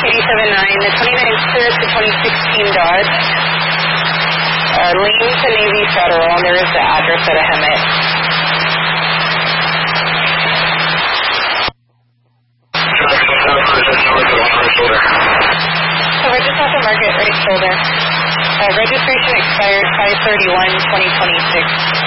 87.9, the 29 Spirit to 2016 Dodge. Lane to Navy Federal, and there is the address at a Hemet. Coverage is off the market, right shoulder. Registration expired 5/31/2026.